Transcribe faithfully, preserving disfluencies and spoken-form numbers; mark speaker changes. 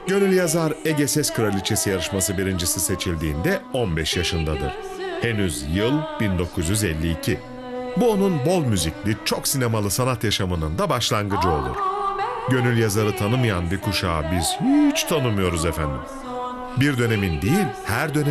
Speaker 1: Gönül Yazar Ege Ses Kraliçesi yarışması birincisi seçildiğinde on beş yaşındadır. Henüz yıl bin dokuz yüz elli iki. Bu onun bol müzikli, çok sinemalı sanat yaşamının da başlangıcı olur. Gönül Yazar'ı tanımayan bir kuşağı biz hiç tanımıyoruz efendim. Bir dönemin değil, her dönemin